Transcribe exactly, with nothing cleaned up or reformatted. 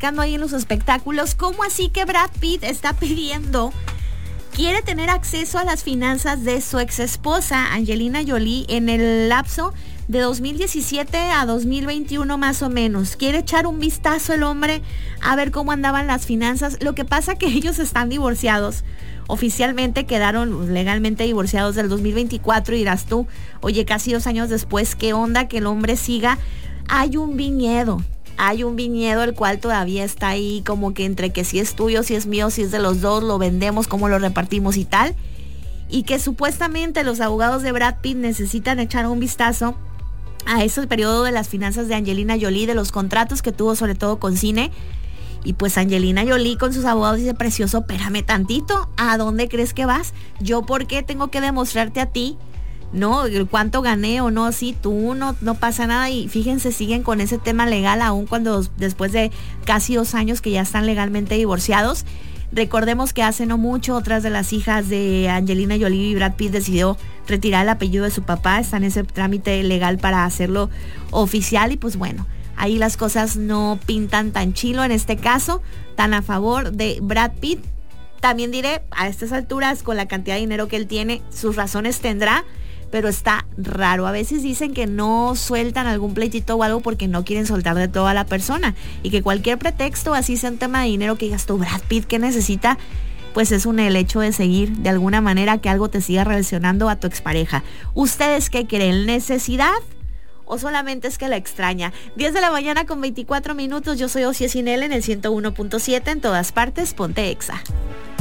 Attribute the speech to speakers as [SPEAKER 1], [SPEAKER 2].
[SPEAKER 1] platicando ahí en los espectáculos, ¿cómo así que Brad Pitt está pidiendo, quiere tener acceso a las finanzas de su ex esposa, Angelina Jolie, en el lapso de dos mil diecisiete a dos mil veintiuno más o menos? Quiere echar un vistazo el hombre a ver cómo andaban las finanzas. Lo que pasa que ellos están divorciados. Oficialmente quedaron legalmente divorciados del dos mil veinticuatro y dirás tú, oye, casi dos años después, ¿qué onda que el hombre siga? Hay un viñedo, hay un viñedo el cual todavía está ahí como que entre que si es tuyo, si es mío, si es de los dos, lo vendemos, cómo lo repartimos y tal. Y que supuestamente los abogados de Brad Pitt necesitan echar un vistazo a ese periodo de las finanzas de Angelina Jolie, de los contratos que tuvo sobre todo con cine. Y pues Angelina Jolie con sus abogados dice, precioso, espérame tantito, ¿a dónde crees que vas? ¿Yo por qué tengo que demostrarte a ti, no, cuánto gané o no? Sí, tú no, no pasa nada. Y fíjense, siguen con ese tema legal aún cuando después de casi dos años que ya están legalmente divorciados. Recordemos que hace no mucho otras de las hijas de Angelina Jolie y Brad Pitt decidió retirar el apellido de su papá. Está en ese trámite legal para hacerlo oficial y pues bueno, ahí las cosas no pintan tan chilo en este caso, tan a favor de Brad Pitt. También diré, a estas alturas, con la cantidad de dinero que él tiene, sus razones tendrá, pero está raro. A veces dicen que no sueltan algún pleitito o algo porque no quieren soltar de todo a la persona y que cualquier pretexto, así sea un tema de dinero, que digas tú, Brad Pitt, ¿qué necesita? Pues es un el hecho de seguir de alguna manera que algo te siga relacionando a tu expareja. ¿Ustedes qué creen? ¿Necesidad o solamente es que la extraña? diez de la mañana con veinticuatro minutos. Yo soy Ocie Sinel en el ciento uno punto siete, en todas partes, ponte Exa.